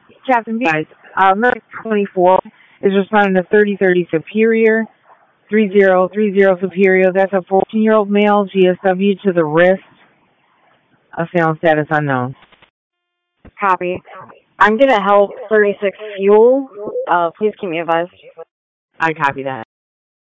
Captain B. Guys, American 24 is responding to 3030 Superior, 3030 Superior. That's a 14-year-old male, GSW to the wrist. Assailant status unknown. Copy. I'm going to help 36 Fuel. Please keep me advised. I copy that.